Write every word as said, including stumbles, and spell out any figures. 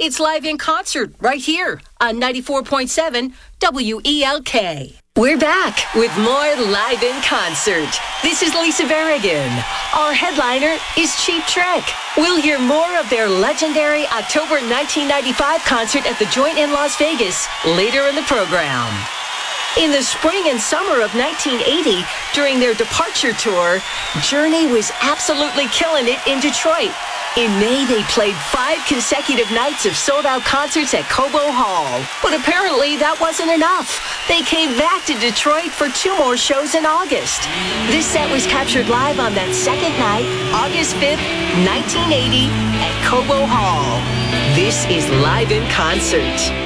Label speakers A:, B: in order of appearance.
A: It's live in concert right here on ninety-four point seven W E L K. We're back with more Live in Concert. This is Lisa Berrigan. Our headliner is Cheap Trick. We'll hear more of their legendary October nineteen ninety-five concert at the Joint in Las Vegas later in the program. In the spring and summer of nineteen eighty, during their departure tour, Journey was absolutely killing it in Detroit. In May, they played five consecutive nights of sold-out concerts at Cobo Hall. But apparently, that wasn't enough. They came back to Detroit for two more shows in August. This set was captured live on that second night, August fifth, nineteen eighty, at Cobo Hall. This is Live in Concert.